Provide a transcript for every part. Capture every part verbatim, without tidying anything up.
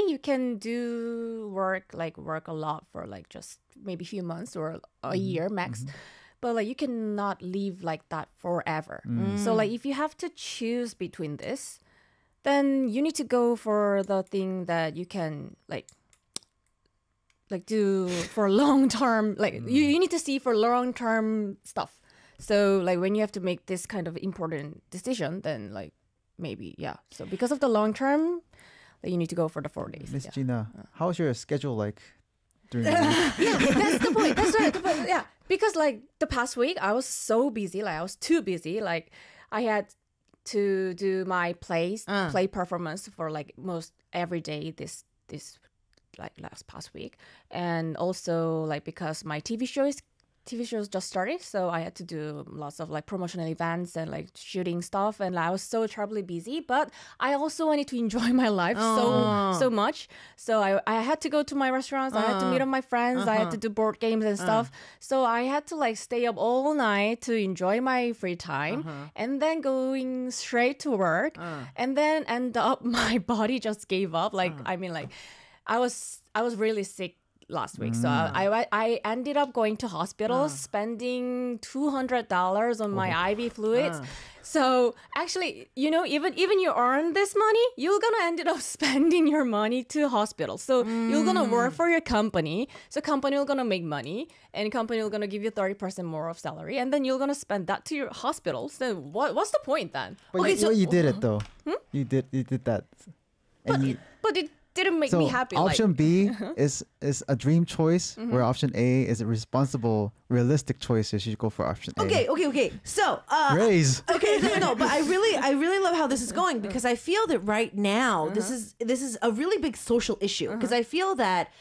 you can do work, like work a lot for like just maybe a few months or a year max. Mm-hmm. But like you cannot live like that forever. Mm. So like if you have to choose between this, then you need to go for the thing that you can like like do for long term. Like mm. you, you need to see for long term stuff. So like when you have to make this kind of important decision, then like maybe yeah. So because of the long term, like, you need to go for the four days. Miss yeah. Gina, uh. how's your schedule like during the week? Yeah, that's the point. That's right. The point. Yeah, because like the past week I was so busy. Like I was too busy. Like I had to do my plays, uh. play performance for like most every day this this like last past week, and also like because my T V show is T V shows just started, so I had to do lots of like promotional events and like shooting stuff, and I was so terribly busy. But I also wanted to enjoy my life oh. so so much, so I I had to go to my restaurants. Uh. I had to meet up my friends. Uh-huh. I had to do board games and stuff. Uh. So I had to like stay up all night to enjoy my free time, uh-huh. and then going straight to work, uh. and then end up my body just gave up. Like uh. I mean, like I was I was really sick last week. Mm. So I, I ended up going to hospital, uh. spending two hundred dollars on my oh. I V fluids. Uh. So actually, you know, even even you earn this money, you're going to end up spending your money to hospital. So mm. you're going to work for your company. So company will going to make money, and company will going to give you thirty percent more of salary. And then you're going to spend that to your hospital. So what what's the point then? But okay, you, so, well, you did it though. Hmm? You did you did that. And but, you, but it didn't make so me happy. Option like. B is is a dream choice, mm-hmm. where option A is a responsible, realistic choice. You should go for option A. Okay, okay, okay. So uh, raise. Okay, no, no, but I really, I really love how this is going, because I feel that right now uh-huh. this is this is a really big social issue, because uh-huh. I feel that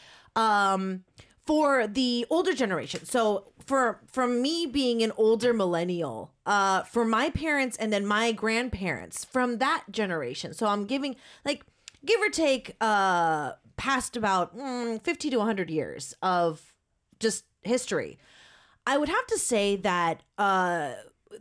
um, for the older generation. So for from me being an older millennial, uh, for my parents and then my grandparents from that generation. So I'm giving like. Give or take, uh, past about mm, fifty to one hundred years of just history, I would have to say that uh,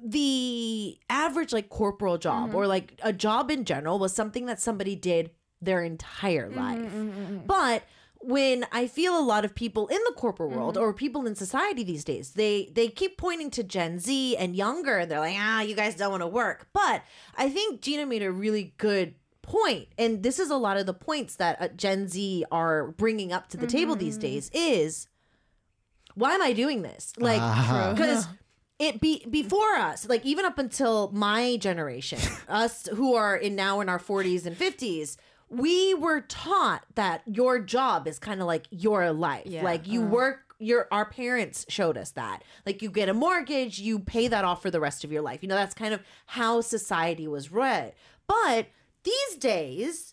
the average like corporal job, mm-hmm. or like a job in general, was something that somebody did their entire life. Mm-hmm, mm-hmm. But when I feel a lot of people in the corporate world, mm-hmm. or people in society these days, they they keep pointing to Gen Z and younger, and they're like, ah, you guys don't want to work. But I think Gina made a really good point, and this is a lot of the points that uh, Gen Z are bringing up to the mm-hmm. table these days, is why am I doing this? Like, because uh-huh. it be before us, like even up until my generation, us who are in now in our forties and fifties, we were taught that your job is kind of like your life. Yeah. Like you uh. work, your our parents showed us that. Like you get a mortgage, you pay that off for the rest of your life. You know, that's kind of how society was read. But these days,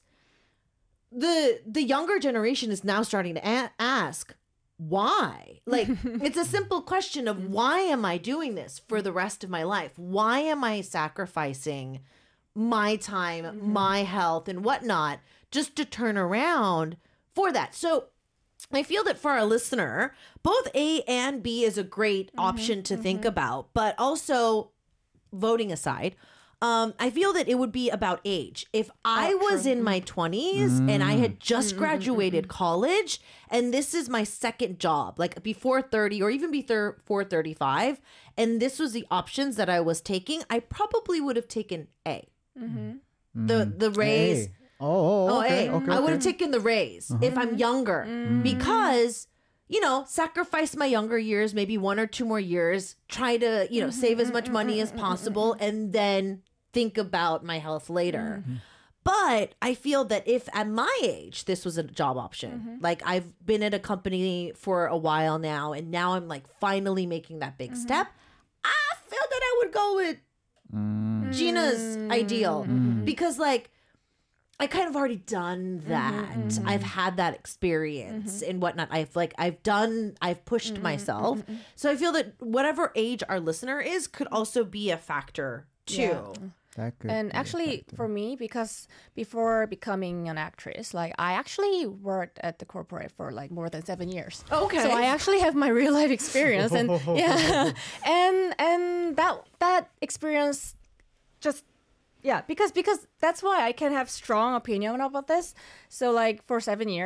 the the younger generation is now starting to a- ask, why? Like, it's a simple question of, why am I doing this for the rest of my life? Why am I sacrificing my time, mm-hmm. my health, and whatnot just to turn around for that? So I feel that for our listener, both A and B is a great mm-hmm. option to mm-hmm. think about, but also, voting aside, Um, I feel that it would be about age. If I oh, was true. in my twenties mm. and I had just graduated mm-hmm. college, and this is my second job, like before thirty or even before thirty-five, and this was the options that I was taking, I probably would have taken A. Mm-hmm. The the raise. A. Oh, oh, okay, A. okay, I would okay. have taken the raise uh-huh. if I'm younger, mm. because, you know, sacrifice my younger years, maybe one or two more years, try to, you know, mm-hmm, save as much money as possible, and then think about my health later. Mm-hmm. But I feel that if at my age, this was a job option, mm-hmm. like I've been at a company for a while now, and now I'm like finally making that big mm-hmm. step, I feel that I would go with mm. Gina's ideal, mm-hmm. because like, I kind of already done that. Mm-hmm. I've had that experience mm-hmm. and whatnot. I've like, I've done, I've pushed mm-hmm. myself. Mm-hmm. So I feel that whatever age our listener is could also be a factor too. Yeah. And actually, for me, because before becoming an actress, like I actually worked at the corporate for like more than seven years. Okay, so I actually have my real life experience, and yeah, and and that that experience just Yeah, because because that's why I can have strong opinion about this. So like for seven years.